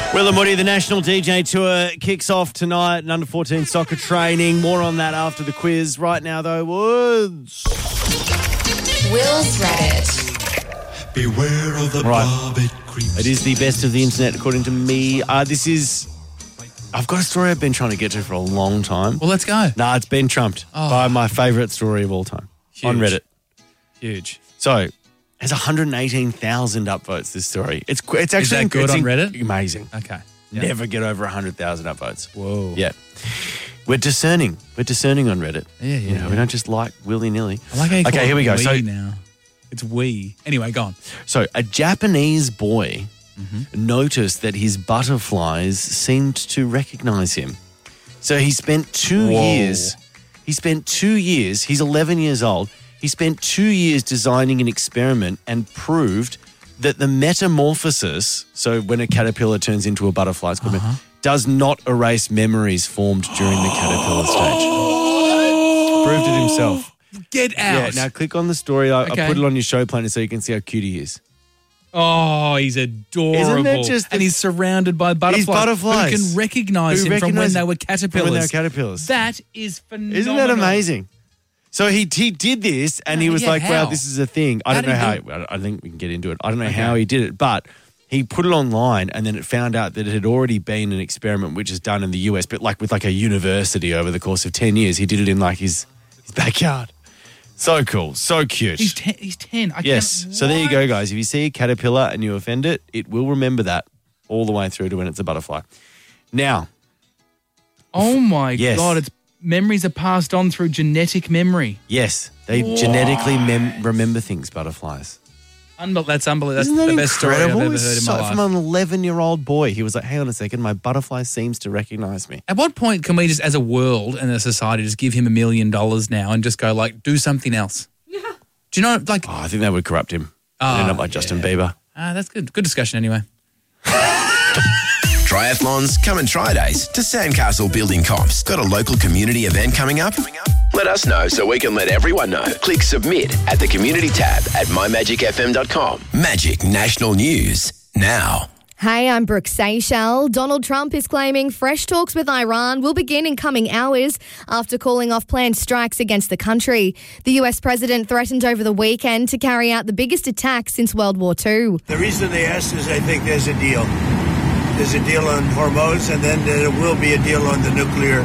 Will and Woody, the National DJ Tour kicks off tonight and under-14 soccer training. More on that after the quiz. Right now, though, Woods. Will's Reddit. Beware of the bob, it creeps. It is the best of the internet, according to me. I've got a story I've been trying to get to for a long time. Well, let's go. Nah, it's been trumped by my favourite story of all time on Reddit. Huge. So, it has 118,000 upvotes, this story. It's actually... Is that good on Reddit? Amazing. Okay. Yeah. Never get over 100,000 upvotes. Whoa. Yeah. We're discerning. We're discerning on Reddit. Yeah. We don't just like willy-nilly. I like how you call here we go. We So now. It's we. Anyway, go on. So a Japanese boy noticed that his butterflies seemed to recognize him. So he spent 2 years. He's 11 years old. He spent 2 years designing an experiment and proved that the metamorphosis, so when a caterpillar turns into a butterfly, it's called does not erase memories formed during the caterpillar stage. Proved it himself. Get out. Yeah, now click on the story. I put it on your show planner so you can see how cute he is. Oh, he's adorable. Isn't that just... And he's surrounded by butterflies. He's butterflies. Who can recognise him from when they were caterpillars. That is phenomenal. Isn't that amazing? So he did this and he was like, how? wow, this is a thing. I don't know how. I think we can get into it. I don't know how he did it, but he put it online and then it found out that it had already been an experiment which is done in the US, but with a university over the course of 10 years. He did it in his backyard. So cool. So cute. He's 10. Yes. So there you go, guys. If you see a caterpillar and you offend it, it will remember that all the way through to when it's a butterfly. Now. Oh, my God. It's memories are passed on through genetic memory. Yes. They genetically remember things, butterflies. That's unbelievable. That's Isn't that the best story I've ever heard in my life. From an 11-year-old boy, he was like, hang on a second, my butterfly seems to recognize me. At what point can we just, as a world and a society, just give him $1 million now and just go, do something else? Yeah. Do you know, I think that would corrupt him. End up like Justin Bieber. That's good. Good discussion anyway. Triathlons, come and try days to Sandcastle Building Comps. Got a local community event coming up? Let us know so we can let everyone know. Click submit at the community tab at mymagicfm.com. Magic National News now. Hey, I'm Brooke Seychelles. Donald Trump is claiming fresh talks with Iran will begin in coming hours after calling off planned strikes against the country. The US president threatened over the weekend to carry out the biggest attack since World War II. The reason they asked is I think there's a deal. There's a deal on Hormuz, and then there will be a deal on the nuclear,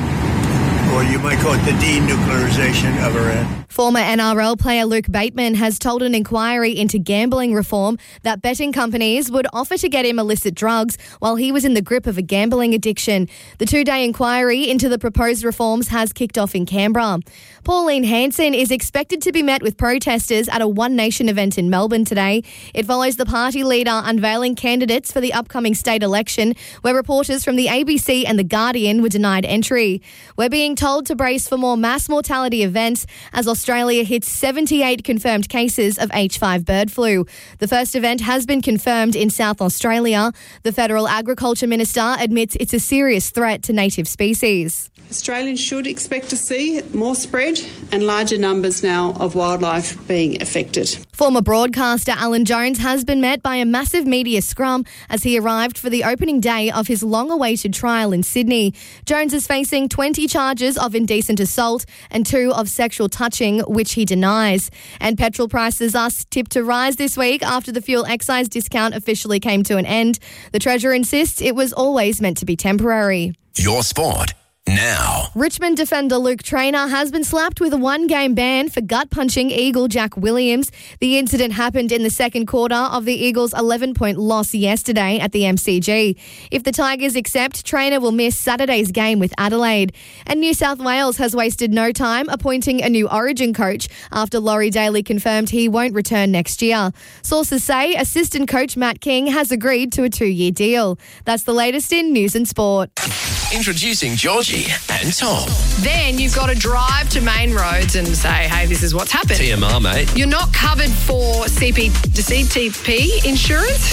or you might call it the denuclearization of Iran. Former NRL player Luke Bateman has told an inquiry into gambling reform that betting companies would offer to get him illicit drugs while he was in the grip of a gambling addiction. The 2-day inquiry into the proposed reforms has kicked off in Canberra. Pauline Hanson is expected to be met with protesters at a One Nation event in Melbourne today. It follows the party leader unveiling candidates for the upcoming state election, where reporters from the ABC and The Guardian were denied entry. We're being told to brace for more mass mortality events as Australia hits 78 confirmed cases of H5 bird flu. The first event has been confirmed in South Australia. The Federal Agriculture Minister admits it's a serious threat to native species. Australians should expect to see more spread and larger numbers now of wildlife being affected. Former broadcaster Alan Jones has been met by a massive media scrum as he arrived for the opening day of his long-awaited trial in Sydney. Jones is facing 20 charges of indecent assault and 2 of sexual touching, which he denies. And petrol prices are tipped to rise this week after the fuel excise discount officially came to an end. The Treasurer insists it was always meant to be temporary. Your sport now. Richmond defender Luke Traynor has been slapped with a 1-game ban for gut-punching Eagle Jack Williams. The incident happened in the second quarter of the Eagles' 11-point loss yesterday at the MCG. If the Tigers accept, Traynor will miss Saturday's game with Adelaide. And New South Wales has wasted no time appointing a new Origin coach after Laurie Daly confirmed he won't return next year. Sources say assistant coach Matt King has agreed to a 2-year deal. That's the latest in news and sport. Introducing Georgie and Tom. Then you've got to drive to Main Roads and say, hey, this is what's happened. TMR, mate. You're not covered for CTP insurance.